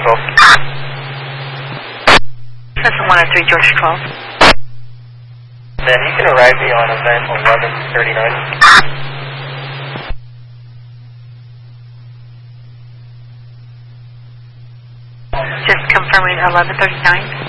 This is 103 George 12. Then you can arrive me on event 1139. Just confirming 1139.